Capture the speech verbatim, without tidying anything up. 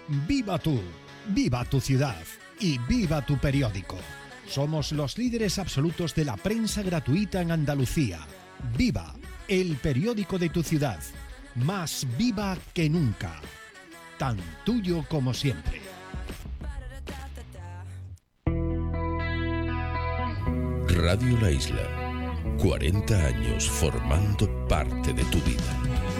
Viva tú, viva tu ciudad y viva tu periódico. Somos los líderes absolutos de la prensa gratuita en Andalucía. Viva, el periódico de tu ciudad. Más viva que nunca. Tan tuyo como siempre. Radio La Isla. cuarenta años formando parte de tu vida.